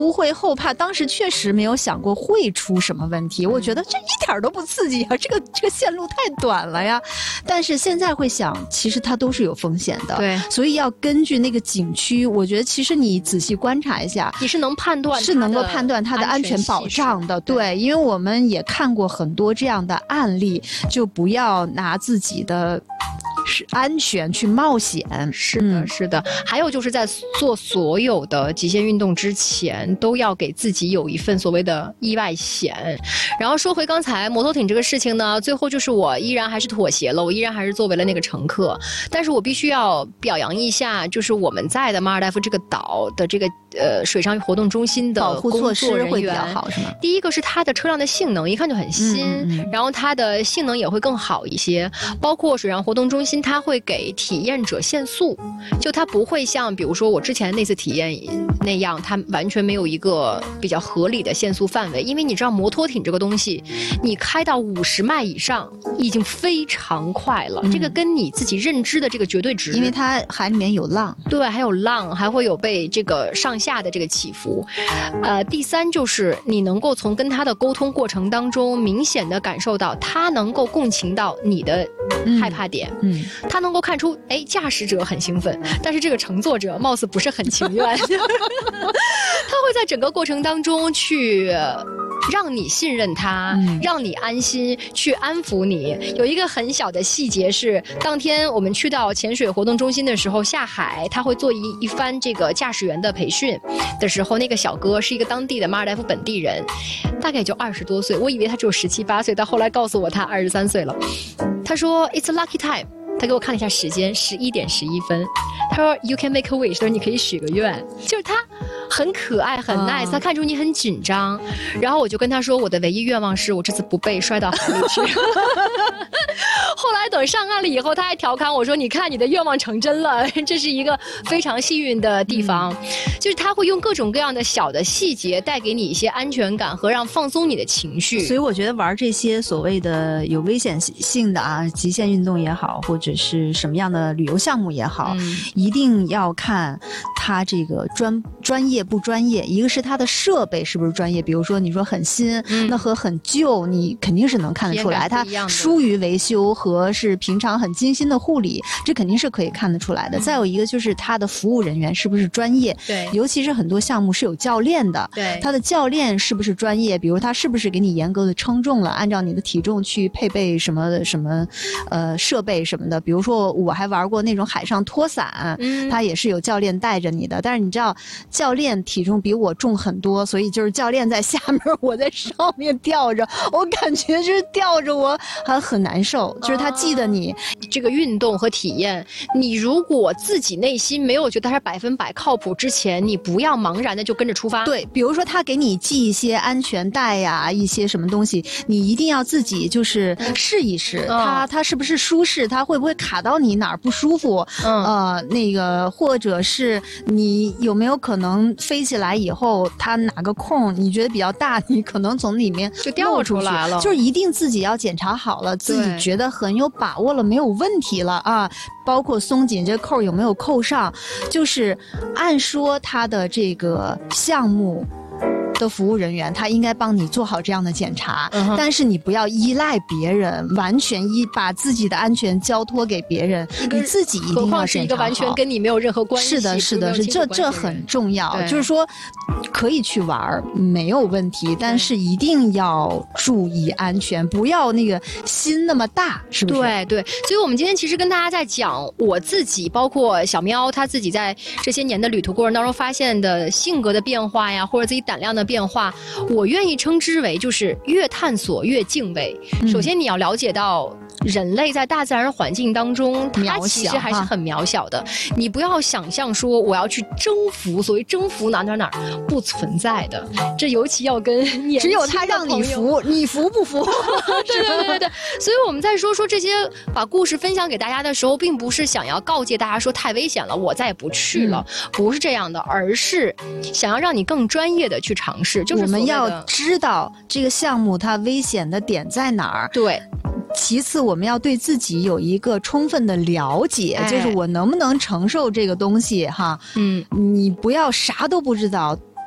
不会后怕，当时确实没有想过会出什么问题。我觉得这一点都不刺激啊，这个线路太短了呀。但是现在会想，其实它都是有风险的， 对， 所以要根据那个景区，我觉得其实你仔细观察一下， 你是能判断， 是能够判断它的安全保障的。对，因为我们也看过很多这样的案例，就不要拿自己的安全去冒险。 是的，是的。还有就是在做所有的极限运动之前，都要给自己有一份所谓的意外险。然后说回刚才摩托艇这个事情呢，最后就是我依然还是妥协了，我依然还是作为了那个乘客。但是我必须要表扬一下，就是我们在的马尔代夫这个岛的这个水上活动中心的保护措施会比较好， 是吗？ 第一个是它的车辆的性能一看就很新，然后它的性能也会更好一些。包括水上活动中心，它会给体验者限速，就它不会像比如说我之前那次体验那样，它完全没有一个比较合理的限速范围。因为你知道摩托艇这个东西，你开到50迈以上已经非常快了，这个跟你自己认知的这个绝对值， 因为它海里面有浪， 对，还有浪，还会有被这个上下的这个起伏。第三就是你能够从跟他的沟通过程当中，明显的感受到他能够共情到你的害怕点，他能够看出，哎，驾驶者很兴奋，但是这个乘坐者貌似不是很情愿，他会在整个过程当中去让你信任他，让你安心，去安抚你。有一个很小的细节是，当天我们去到潜水活动中心的时候，下海他会做一番这个驾驶员的培训的时候，那个小哥是一个当地的马尔代夫本地人，大概就20多岁，我以为他只有17、18岁，到后来告诉我他23岁了。他说 It's a lucky time， 他给我看了一下时间，11点11分。他说 You can make a wish， 他说你可以许个愿。就是他很可爱很 nice，他看出你很紧张，然后我就跟他说我的唯一愿望是我这次不被摔到海里去。后来等上岸了以后，他还调侃我说你看你的愿望成真了，这是一个非常幸运的地方。就是他会用各种各样的小的细节带给你一些安全感和让放松你的情绪。 所以我觉得玩这些所谓的有危险性的啊，极限运动也好，或者是什么样的旅游项目也好，一定要看他这个专业不专业。一个是他的设备是不是专业，比如说你说很新，那和很旧你肯定是能看得出来，他疏于维修和是平常很精心的护理，这肯定是可以看得出来的。再有一个就是他的服务人员是不是专业， 对， 尤其是很多项目是有教练的， 对， 他的教练是不是专业，比如他是不是给你严格的称重了，按照你的体重去配备什么设备什么的。比如说我还玩过那种海上拖伞，他也是有教练带着你的，但是你知道教练体重比我重很多，所以就是教练在下面，我在上面吊着，我感觉就是吊着我还很难受。就是他记得你这个运动和体验，你如果自己内心没有觉得它是100%靠谱之前，你不要茫然的就跟着出发。 对，比如说他给你系一些安全带呀，一些什么东西，你一定要自己就是试一试，它是不是舒适，它会不会卡到你哪儿不舒服，那个或者是你有没有可能飞起来以后，它哪个空你觉得比较大，你可能从里面就掉出来了。 就是一定自己要检查好了，自己觉得很有把握了，没有问题了啊。包括松紧这扣有没有扣上，就是按说他的这个项目的服务人员他应该帮你做好这样的检查，但是你不要依赖别人，完全把自己的安全交托给别人，你自己一定要检查好。何况是一个完全跟你没有任何关系， 是的，这很重要。就是说可以去玩没有问题，但是一定要注意安全，不要那个心那么大，是不是？ 对，所以我们今天其实跟大家在讲我自己，包括小喵他自己在这些年的旅途过程当中发现的性格的变化呀，或者自己胆量的变化，我愿意称之为就是越探索越敬畏。首先你要了解到人类在大自然环境当中，它其实还是很渺小的。你不要想象说我要去征服，所谓征服哪不存在的。这尤其要跟只有他让你服，你服不服？ 对。所以我们在说这些把故事分享给大家的时候，并不是想要告诫大家说太危险了，我再也不去了，不是这样的，而是想要让你更专业的去尝试。就是我们要知道这个项目它危险的点在哪儿。 对。 其次我们要对自己有一个充分的了解，就是我能不能承受这个东西哈。你不要啥都不知道，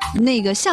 那个项